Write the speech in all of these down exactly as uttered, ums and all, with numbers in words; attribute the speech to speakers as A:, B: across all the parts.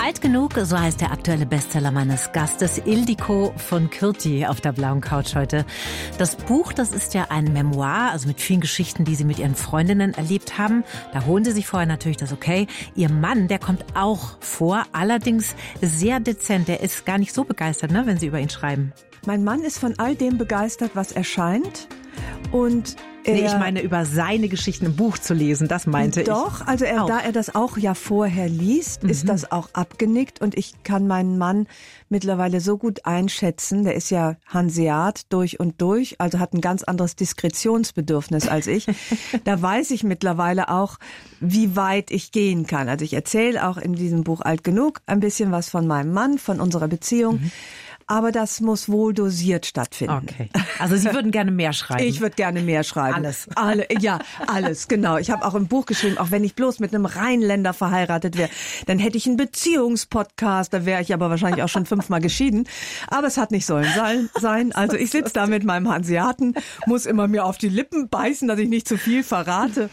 A: Alt genug, so heißt der aktuelle Bestseller meines Gastes, Ildiko von Kürti, auf der blauen Couch heute. Das Buch, das ist ja ein Memoir, also mit vielen Geschichten, die sie mit ihren Freundinnen erlebt haben. Da holen sie sich vorher natürlich das Okay. Ihr Mann, der kommt auch vor, allerdings sehr dezent. Der ist gar nicht so begeistert, ne, wenn sie über ihn schreiben.
B: Mein Mann ist von all dem begeistert, was erscheint. Und
A: Nee, ich meine, über seine Geschichten im Buch zu lesen, das meinte ich.
B: Doch, also er, da er das auch ja vorher liest, mhm. ist das auch abgenickt und ich kann meinen Mann mittlerweile so gut einschätzen, der ist ja Hanseat durch und durch, also hat ein ganz anderes Diskretionsbedürfnis als ich. Da weiß ich mittlerweile auch, wie weit ich gehen kann. Also ich erzähle auch in diesem Buch Alt genug ein bisschen was von meinem Mann, von unserer Beziehung. Mhm. Aber das muss wohl dosiert stattfinden.
A: Okay. Also Sie würden gerne mehr schreiben?
B: Ich würde gerne mehr schreiben.
A: Alles.
B: Alle, ja, alles, genau. Ich habe auch im Buch geschrieben, auch wenn ich bloß mit einem Rheinländer verheiratet wäre, dann hätte ich einen Beziehungspodcast, da wäre ich aber wahrscheinlich auch schon fünfmal geschieden. Aber es hat nicht sollen sein. Also ich sitze da mit meinem Hanseaten, muss immer mir auf die Lippen beißen, dass ich nicht zu viel verrate.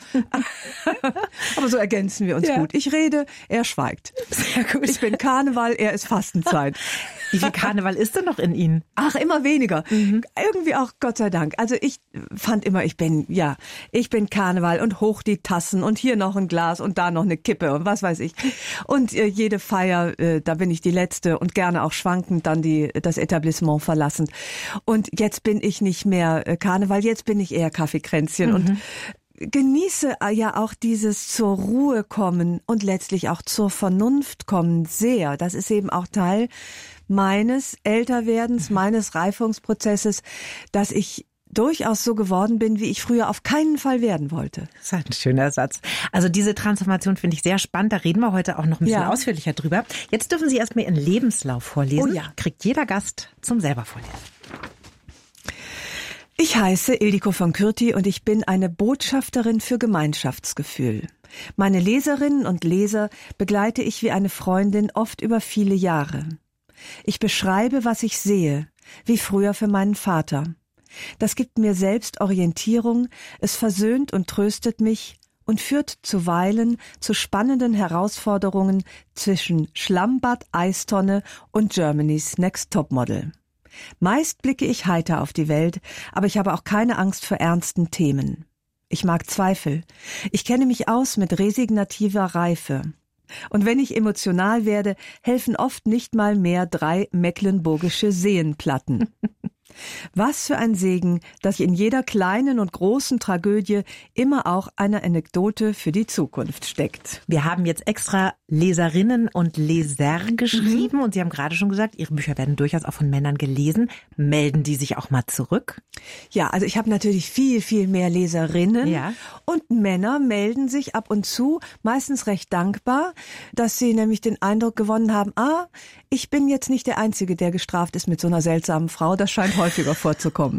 B: Aber so ergänzen wir uns ja. gut. Ich rede, er schweigt.
A: Sehr gut.
B: Ich bin Karneval, er ist Fastenzeit.
A: Wie viel Karneval ist denn noch in Ihnen?
B: Ach, immer weniger. Mhm. Irgendwie auch, Gott sei Dank. Also ich fand immer, ich bin, ja, ich bin Karneval und hoch die Tassen und hier noch ein Glas und da noch eine Kippe und was weiß ich. Und äh, jede Feier, äh, da bin ich die Letzte und gerne auch schwankend dann die das Etablissement verlassend. Und jetzt bin ich nicht mehr äh, Karneval, jetzt bin ich eher Kaffeekränzchen mhm. und genieße ja auch dieses zur Ruhe kommen und letztlich auch zur Vernunft kommen sehr. Das ist eben auch Teil meines Älterwerdens, meines Reifungsprozesses, dass ich durchaus so geworden bin, wie ich früher auf keinen Fall werden wollte.
A: Das ist ein schöner Satz. Also diese Transformation finde ich sehr spannend. Da reden wir heute auch noch ein bisschen ja. ausführlicher drüber. Jetzt dürfen Sie erst mal Ihren Lebenslauf vorlesen.
B: Oh ja.
A: Kriegt jeder Gast zum selber vorlesen.
B: Ich heiße Ildiko von Kürti und ich bin eine Botschafterin für Gemeinschaftsgefühl. Meine Leserinnen und Leser begleite ich wie eine Freundin oft über viele Jahre. Ich beschreibe, was ich sehe, wie früher für meinen Vater. Das gibt mir selbst Orientierung, es versöhnt und tröstet mich und führt zuweilen zu spannenden Herausforderungen zwischen Schlammbad, Eistonne und Germany's Next Topmodel. Meist blicke ich heiter auf die Welt, aber ich habe auch keine Angst vor ernsten Themen. Ich mag Zweifel. Ich kenne mich aus mit resignativer Reife. Und wenn ich emotional werde, helfen oft nicht mal mehr drei mecklenburgische Seenplatten. Was für ein Segen, dass in jeder kleinen und großen Tragödie immer auch eine Anekdote für die Zukunft steckt.
A: Wir haben jetzt extra Leserinnen und Leser geschrieben mhm. und Sie haben gerade schon gesagt, Ihre Bücher werden durchaus auch von Männern gelesen. Melden die sich auch mal zurück?
B: Ja, also ich habe natürlich viel, viel mehr Leserinnen
A: ja.
B: und Männer melden sich ab und zu, meistens recht dankbar, dass sie nämlich den Eindruck gewonnen haben, ah, ich bin jetzt nicht der Einzige, der gestraft ist mit so einer seltsamen Frau, das scheint häufiger vorzukommen.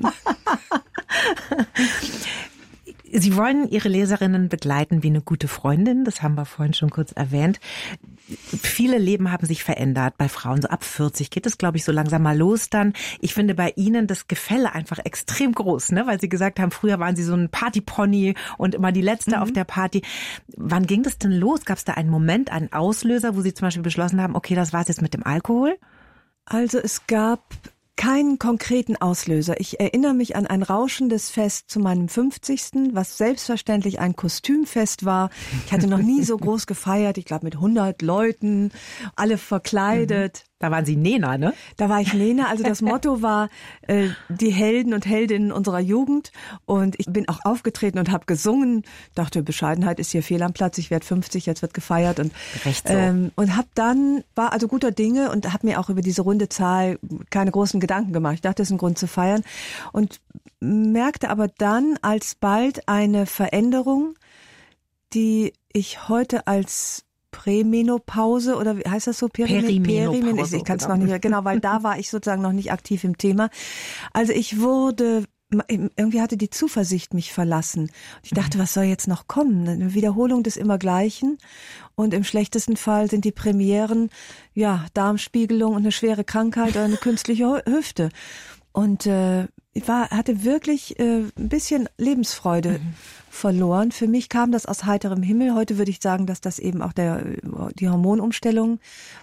A: Sie wollen Ihre Leserinnen begleiten wie eine gute Freundin, das haben wir vorhin schon kurz erwähnt. Viele Leben haben sich verändert bei Frauen, so ab vierzig geht es, glaube ich, so langsam mal los dann. Ich finde bei Ihnen das Gefälle einfach extrem groß, ne? Weil Sie gesagt haben, früher waren Sie so ein Partypony und immer die Letzte mhm. auf der Party. Wann ging das denn los? Gab es da einen Moment, einen Auslöser, wo Sie zum Beispiel beschlossen haben, okay, das war's jetzt mit dem Alkohol?
B: Also es gab keinen konkreten Auslöser. Ich erinnere mich an ein rauschendes Fest zu meinem fünfzigsten, was selbstverständlich ein Kostümfest war. Ich hatte noch nie so groß gefeiert, ich glaube mit hundert Leuten, alle verkleidet.
A: Da waren Sie Nena, ne?
B: Da war ich Nena. Also das Motto war äh, die Helden und Heldinnen unserer Jugend. Und ich bin auch aufgetreten und habe gesungen. Dachte, Bescheidenheit ist hier fehl am Platz. Ich werde fünfzig, jetzt wird gefeiert. Und,
A: Recht so.
B: ähm, und hab dann, war also guter Dinge und habe mir auch über diese runde Zahl keine großen Gedanken gemacht. Ich dachte, das ist ein Grund zu feiern. Und merkte aber dann alsbald eine Veränderung, die ich heute als Prämenopause oder wie heißt das so?
A: Perimenopause.
B: Perimenopause. Ich kann es noch nicht, genau, weil da war ich sozusagen noch nicht aktiv im Thema. Also ich wurde, irgendwie hatte die Zuversicht mich verlassen. Und ich dachte, was soll jetzt noch kommen? Eine Wiederholung des Immergleichen. Und im schlechtesten Fall sind die Premieren, ja, Darmspiegelung und eine schwere Krankheit oder eine künstliche Hüfte. Und äh, ich war, hatte wirklich äh, ein bisschen Lebensfreude mhm. verloren. Für mich kam das aus heiterem Himmel. Heute würde ich sagen, dass das eben auch der die Hormonumstellung